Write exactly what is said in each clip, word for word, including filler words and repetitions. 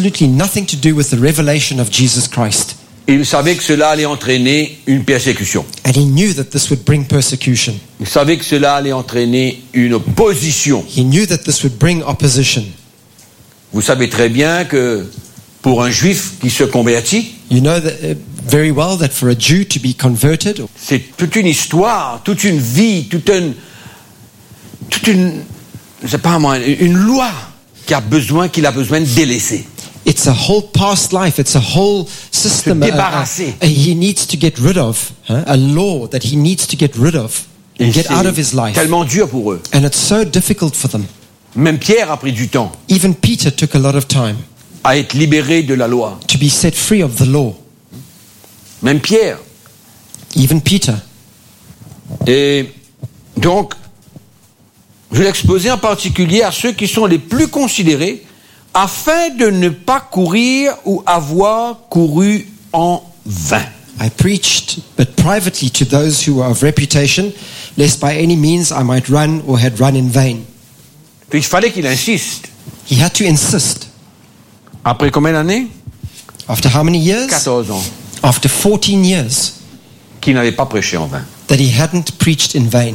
absolutely nothing to do with the revelation of Jesus Christ. Il savait que cela allait entraîner une persécution. And he knew that this would bring persecution. Il savait que cela allait entraîner une opposition. He knew that this would bring opposition. Vous savez très bien que pour un juif qui se convertit, You know that, uh, very well that for a Jew to be converted, c'est toute une histoire, toute une vie, toute une, toute une, je sais pas moi, une loi qui a besoin, qu'il a besoin de délaisser. it's a whole past life, it's a whole system Se uh, uh, débarrasser. uh, he needs to get rid of, huh? A law that he needs to get rid of and Et get out of c'est his life. tellement dur pour eux. And it's so difficult for them. Même Pierre a pris du temps Even Peter took a lot of time à être libéré de la loi. to be set free of the law. Même Pierre. Even Peter. Et donc, je vais l'exposer en particulier à ceux qui sont les plus considérés, afin de ne pas courir ou avoir couru en vain. I preached, but privately to those who are of reputation, lest by any means I might run or had run in vain. Puis il fallait qu'il insiste. He had to insist. Après combien d'années? After how many years? quatorze ans. After fourteen years, Qu'il n'avait pas prêché en vain. that he hadn't preached in vain.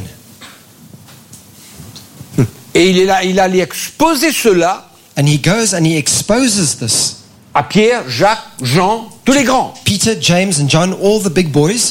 Et il est là, il allait exposer cela And he goes and he exposes this. à Pierre, Jacques, Jean, tous les grands. Peter, James, and John, all the big boys.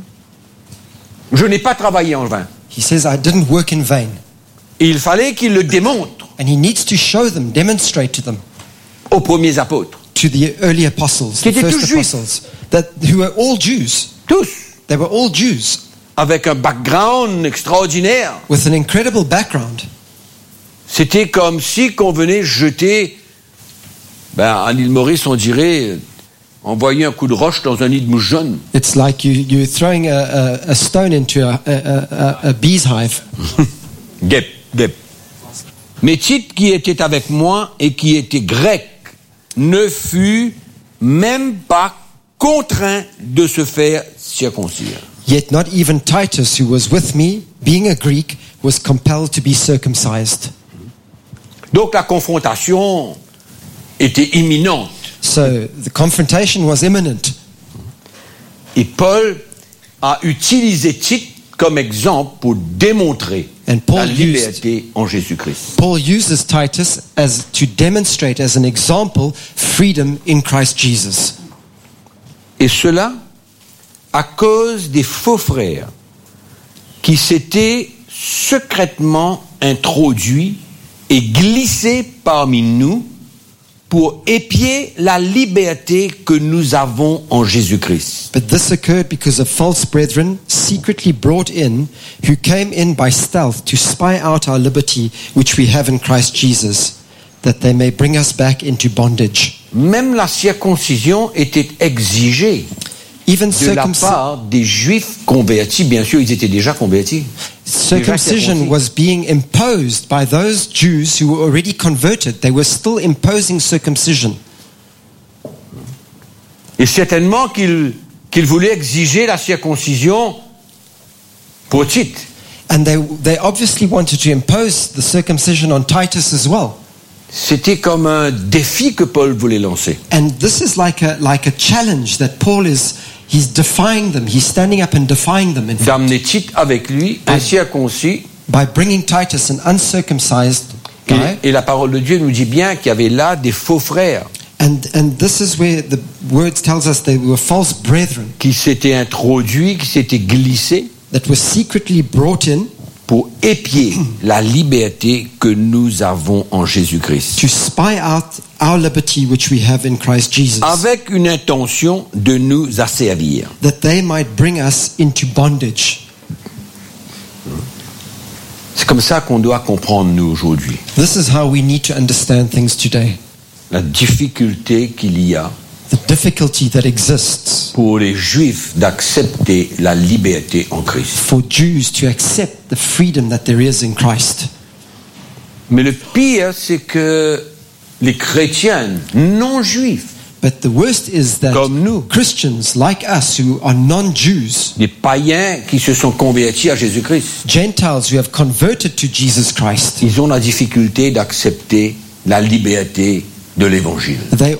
Je n'ai pas travaillé en vain. He says, I didn't work in vain. Et il fallait qu'il le démontre And he needs to show them, demonstrate to them, aux premiers apôtres. to the early apostles, Qui the étaient first tous juifs. apostles, that who were all Jews. Tous. They were all Jews Avec un background extraordinaire. with an incredible background. C'était comme si qu'on venait jeter, ben, à l'île Maurice, on dirait, envoyer un coup de roche dans un nid de mouche jaune. It's like you, you're throwing a, a, a stone into a, a, a, a bee's hive. Guêpe, guêpe. Mais Tite, qui était avec moi et qui était grec, ne fut même pas contraint de se faire circoncire. Yet not even Titus, who was with me, being a Greek, was compelled to be circumcised. Donc la confrontation était imminente. So the confrontation was imminent. Et Paul a utilisé Tite comme exemple pour démontrer And Paul la used- liberté en Jésus-Christ. Paul uses Titus as to demonstrate as an example freedom in Christ Jesus. Et cela à cause des faux frères qui s'étaient secrètement introduits et glissés parmi nous pour épier la liberté que nous avons en Jésus-Christ. But this occurred because of false brethren secretly brought in, who came in by stealth to spy out our liberty which we have in Christ Jesus, that they may bring us back into bondage. Même la circoncision était exigée Even de la circumci- part des Juifs convertis. Bien sûr, ils étaient déjà convertis. circumcision circoncis. was being imposed by those Jews who were already converted. They were still imposing circumcision. Et certainement qu'ils qu'ils voulaient exiger la circoncision pour Tite. And they, they obviously wanted to impose the circumcision on Titus as well. C'était comme un défi que Paul voulait lancer. And this is like a, like a challenge that Paul is, he's defying them. He's standing up and defying them. In fact, D'amener Tite avec lui, incirconcis. by bringing Titus, an uncircumcised Et, guy. et la parole de Dieu nous dit bien qu'il y avait là des faux frères And, and this is where the word tells us they were false brethren qui s'étaient introduits, qui s'étaient glissés that were secretly brought in pour épier la liberté que nous avons en Jésus-Christ. to spy out our liberty which we have in Christ Jesus, Avec une intention de nous asservir. that they might bring us into bondage. C'est comme ça qu'on doit comprendre nous aujourd'hui. This is how we need to understand things today. La difficulté qu'il y a The difficulty that exists pour les Juifs d'accepter la liberté en Christ. for Jews to accept the freedom that there is in Christ. Mais le pire, c'est que les chrétiens non juifs, But the worst is that comme nous, Christians like us who are non-Jews, les païens qui se sont convertis à Jésus-Christ, Gentiles who have converted to Jesus Christ, ils ont la difficulté d'accepter la liberté de l'évangile. they